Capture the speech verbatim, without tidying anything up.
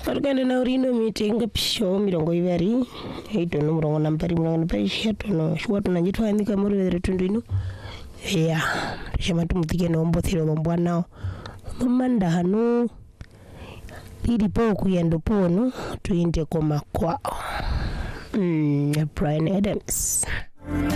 Argana na urino meeting pisho mirongo ibari ito no murongo nampari murongo nampari shato no shwatu na jitu andika muri vedre tundu ino ya shema tumutike no mbothiro mbwana manda hanu ili po kuyendo pono tuinde koma kwao mm Brian Adams.